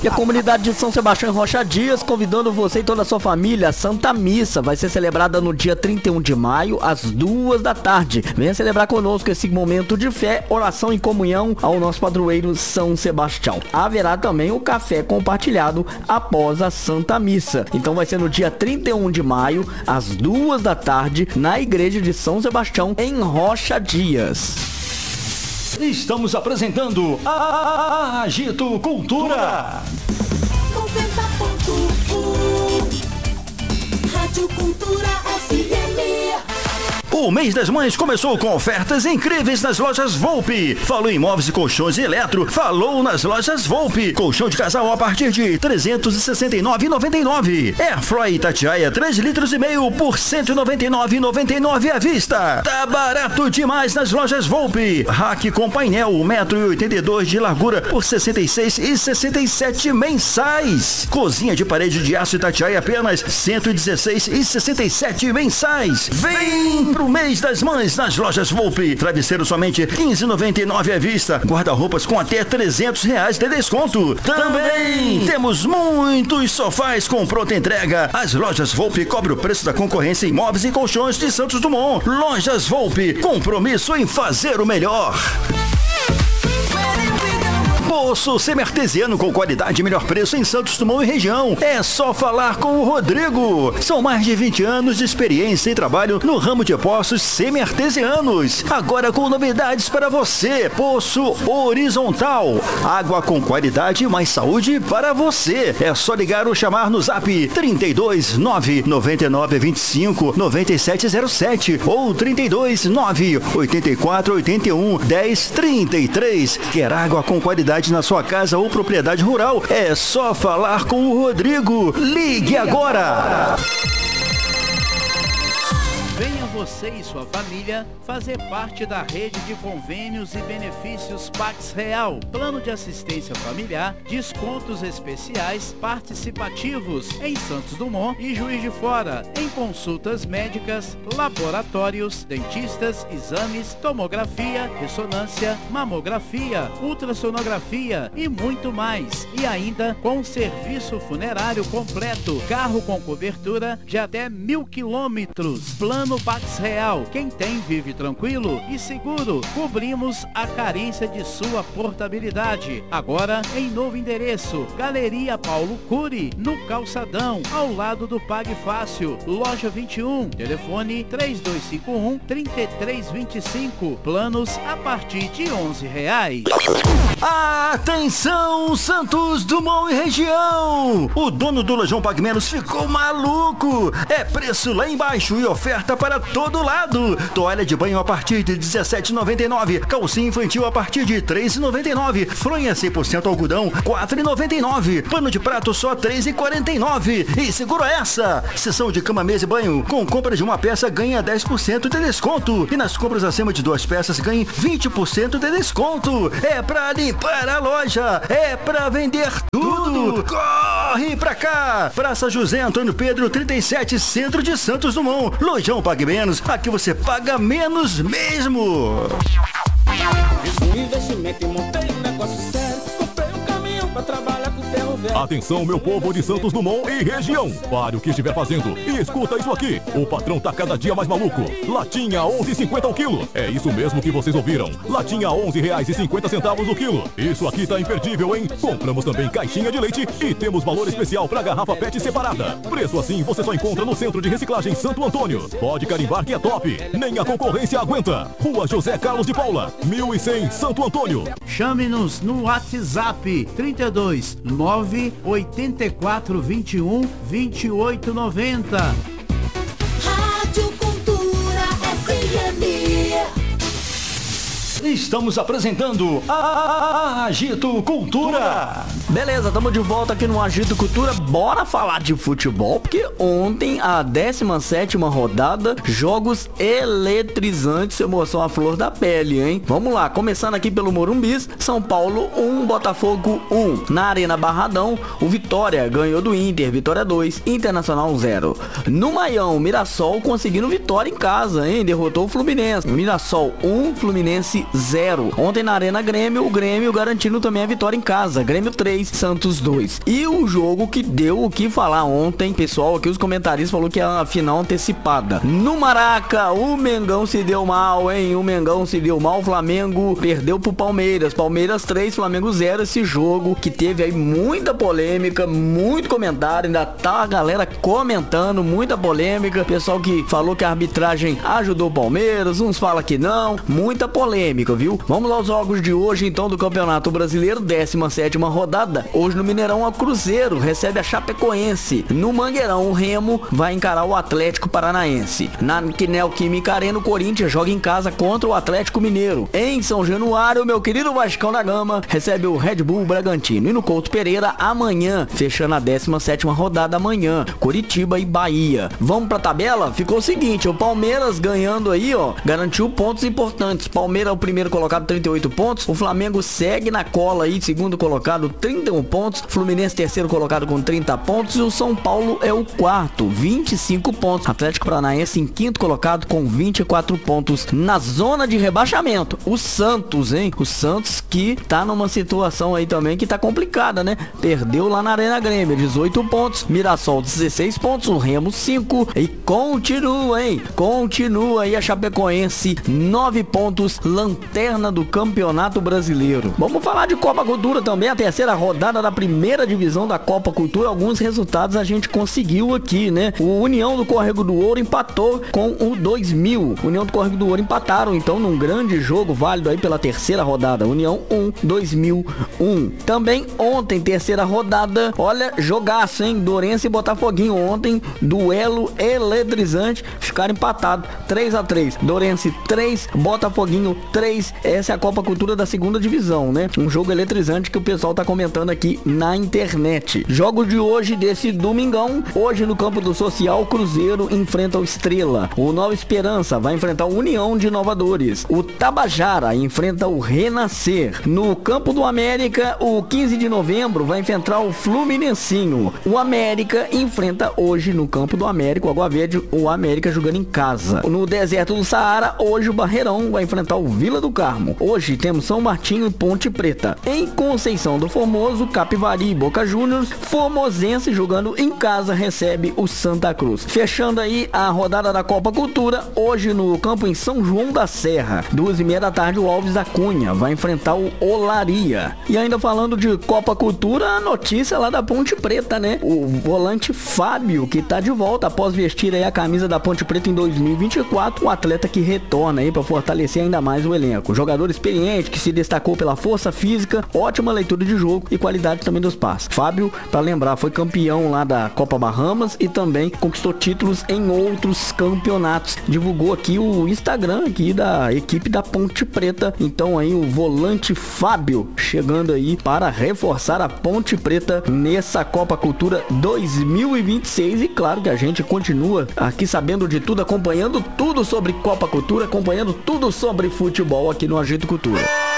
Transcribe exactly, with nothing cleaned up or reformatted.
E a comunidade de São Sebastião em Rocha Dias convidando você e toda a sua família. A Santa Missa vai ser celebrada no dia trinta e um de maio, às duas da tarde. Venha celebrar conosco esse momento de fé, oração e comunhão ao nosso padroeiro São Sebastião. Haverá também o café compartilhado após a Santa Missa. Então vai ser no dia trinta e um de maio, às duas da tarde, na igreja de São Sebastião em Rocha Dias. Estamos apresentando a Agito Cultura. noventa ponto um Rádio Cultura F M. O mês das mães começou com ofertas incríveis nas lojas Volpe. Falou em móveis e colchões e eletro, falou nas lojas Volpe. Colchão de casal a partir de trezentos e sessenta e nove reais e noventa e nove centavos. Airfry Itatiaia três litros e meio por cento e noventa e nove reais e noventa e nove centavos à vista. Tá barato demais nas lojas Volpe. Rack com painel um metro e oitenta e dois de largura por sessenta e seis reais e sessenta e sete centavos mensais. Cozinha de parede de aço Itatiaia apenas cento e dezesseis reais e sessenta e sete centavos mensais. Vem pro mês das mães nas lojas Volpe. Travesseiro somente quinze reais e noventa e nove centavos à vista. Guarda-roupas com até trezentos reais de desconto. Também temos muitos sofás com pronta entrega. As lojas Volpe cobrem o preço da concorrência em móveis e colchões de Santos Dumont. Lojas Volpe, compromisso em fazer o melhor. Poço semi-artesiano com qualidade e melhor preço em Santos Dumont e região. É só falar com o Rodrigo. São mais de vinte anos de experiência e trabalho no ramo de poços semi-artesianos. Agora com novidades para você. Poço horizontal. Água com qualidade e mais saúde para você. É só ligar ou chamar no zap trinta e dois, nove, noventa e nove, vinte e cinco, noventa e sete zero sete ou trinta e dois, nove, oitenta e quatro, oitenta e um, dez, trinta e três. Quer água com qualidade na sua casa ou propriedade rural? É só falar com o Rodrigo. Ligue agora! Venha você e sua família fazer parte da rede de convênios e benefícios Pax Real. Plano de assistência familiar, descontos especiais participativos em Santos Dumont e Juiz de Fora, em consultas médicas, laboratórios, dentistas, exames, tomografia, ressonância, mamografia, ultrassonografia e muito mais. E ainda com serviço funerário completo, carro com cobertura de até mil quilômetros. Plano Pax Real. Quem tem vive tranquilo e seguro. Cobrimos a carência de sua portabilidade. Agora em novo endereço. Galeria Paulo Cury, no Calçadão, ao lado do Pague Fácil. Loja vinte e um. Telefone três dois cinco um, três três dois cinco. Planos a partir de onze reais. Atenção, Santos Dumont e região! O dono do Lojão Pague Menos ficou maluco! É preço lá embaixo e oferta para todo lado. Toalha de banho a partir de dezessete reais e noventa e nove centavos. Calcinha infantil a partir de três reais e noventa e nove centavos. Fronha cem por cento algodão, quatro reais e noventa e nove centavos. Pano de prato só três reais e quarenta e nove centavos. E segura essa! Sessão de cama, mesa e banho. Com compra de uma peça ganha dez por cento de desconto. E nas compras acima de duas peças ganhe vinte por cento de desconto. É pra limpar a loja. É pra vender tudo. Corre pra cá! Praça José Antônio Pedro trinta e sete, centro de Santos Dumont. Lojão Pague Menos, aqui você paga menos mesmo. Fiz um investimento e montei um negócio sério. Comprei um caminhão pra trabalhar com ferro velho. Atenção, meu povo de Santos Dumont e região. Pare o que estiver fazendo e escuta isso aqui. O patrão tá cada dia mais maluco. Latinha onze reais e cinquenta centavos o quilo. É isso mesmo que vocês ouviram. Latinha onze reais e cinquenta centavos o quilo. Isso aqui tá imperdível, hein? Compramos também caixinha de leite e temos valor especial pra garrafa P E T separada. Preço assim você só encontra no Centro de Reciclagem Santo Antônio. Pode carimbar que é top. Nem a concorrência aguenta. Rua José Carlos de Paula, mil e cem, Santo Antônio. Chame-nos no WhatsApp trinta e dois, nove, oitenta e quatro, vinte e um, vinte e oito, noventa. Rádio Cultura F M. Estamos apresentando a Agito Cultura. Beleza, estamos de volta aqui no Agito Cultura. Bora falar de futebol, porque ontem a décima sétima rodada, jogos eletrizantes, emoção à flor da pele, hein? Vamos lá, começando aqui pelo Morumbis, São Paulo um, Botafogo um. Na Arena Barradão, o Vitória ganhou do Inter, Vitória dois, Internacional zero. No Maião, Mirassol conseguindo vitória em casa, hein? Derrotou o Fluminense. Mirassol um, Fluminense zero. Ontem na Arena Grêmio, o Grêmio garantindo também a vitória em casa. Grêmio três, três, Santos dois. E o jogo que deu o que falar ontem, pessoal, aqui os comentaristas falou que é uma final antecipada. No Maraca, o Mengão se deu mal, hein? O Mengão se deu mal, o Flamengo perdeu pro Palmeiras. Palmeiras três, Flamengo zero. Esse jogo que teve aí muita polêmica, muito comentário, ainda tá a galera comentando, muita polêmica. Pessoal que falou que a arbitragem ajudou o Palmeiras, uns falam que não, muita polêmica, viu? Vamos aos jogos de hoje, então, do Campeonato Brasileiro, décima sétima rodada. Hoje no Mineirão, o Cruzeiro recebe a Chapecoense. No Mangueirão, o Remo vai encarar o Atlético Paranaense. Na Neoquímica Arena, o Corinthians joga em casa contra o Atlético Mineiro. Em São Januário, o meu querido Vascão da Gama recebe o Red Bull Bragantino. E no Couto Pereira, amanhã, fechando a décima sétima rodada amanhã, Curitiba e Bahia. Vamos pra tabela? Ficou o seguinte, o Palmeiras ganhando aí, ó, garantiu pontos importantes. Palmeiras é o primeiro colocado, trinta e oito pontos. O Flamengo segue na cola aí, segundo colocado, trinta e um pontos. Fluminense terceiro colocado com trinta pontos. E o São Paulo é o quarto, vinte e cinco pontos. Atlético Paranaense em quinto colocado com vinte e quatro pontos. Na zona de rebaixamento, o Santos, hein? O Santos que tá numa situação aí também que tá complicada, né? Perdeu lá na Arena Grêmio, dezoito pontos. Mirassol, dezesseis pontos. O Remo, cinco. E continua, hein? Continua aí a Chapecoense, nove pontos. Lanterna do Campeonato Brasileiro. Vamos falar de Copa Cultura também, a terceira rodada da primeira divisão da Copa Cultura. Alguns resultados a gente conseguiu aqui, né? O União do Córrego do Ouro empatou com o dois mil. União do Córrego do Ouro empataram, então, num grande jogo válido aí pela terceira rodada. União um, dois mil um. Também ontem, terceira rodada, olha, jogaço, hein? Dourense e Botafoguinho ontem, duelo eletrizante, ficaram empatados, três a três. Dourense três, Botafoguinho três. Essa é a Copa Cultura da segunda divisão, né? Um jogo eletrizante que o pessoal tá comentando aqui na internet. Jogo de hoje, desse domingão, hoje no campo do Social, o Cruzeiro enfrenta o Estrela. O Nova Esperança vai enfrentar o União de Inovadores. O Tabajara enfrenta o Renascer. No campo do América, o quinze de novembro vai enfrentar o Fluminensinho. O América enfrenta hoje no campo do América, o Água Verde, o América jogando em casa. No deserto do Saara, hoje o Barreirão vai enfrentar o Vila do Carmo. Hoje temos São Martinho e Ponte Preta. Em Conceição do Formoso, Capivari e Boca Juniors, Formosense jogando em casa recebe o Santa Cruz. Fechando aí a rodada da Copa Cultura, hoje no campo em São João da Serra, duas e meia da tarde, o Alves da Cunha vai enfrentar o Olaria. E ainda falando de Copa Cultura, a notícia lá da Ponte Preta, né? O volante Fábio, que tá de volta após vestir aí a camisa da Ponte Preta em dois mil e vinte e quatro, o atleta que retorna aí para fortalecer ainda mais o elenco. Jogador experiente que se destacou pela força física, ótima leitura de jogo e qualidade também dos passes. Fábio, para lembrar, foi campeão lá da Copa Bahamas e também conquistou títulos em outros campeonatos. Divulgou aqui o Instagram aqui da equipe da Ponte Preta. Então aí o volante Fábio chegando aí para reforçar a Ponte Preta nessa Copa Cultura dois mil e vinte e seis. E claro que a gente continua aqui sabendo de tudo, acompanhando tudo sobre Copa Cultura, acompanhando tudo sobre futebol aqui no Agito Cultura.